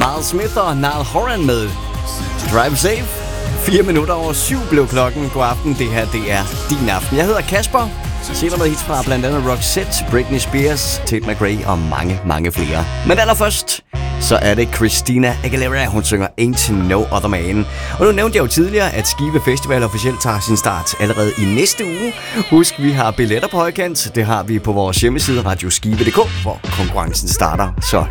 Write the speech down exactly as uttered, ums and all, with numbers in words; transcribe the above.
Carl Smith og Niall Horan med Drive Safe. Fire minutter over syv blev klokken. God aften, det her det er din aften. Jeg hedder Kasper. Senere med hits fra blandt andet Roxette, Britney Spears, Tate McRae og mange, mange flere. Men allerførst, så er det Christina Aguilera. Hun synger Ain't No Other Man. Og nu nævnte jeg jo tidligere, at Skive Festival officielt tager sin start allerede i næste uge. Husk, vi har billetter på højkant. Det har vi på vores hjemmeside radioskive punktum d k, hvor konkurrencen starter. Så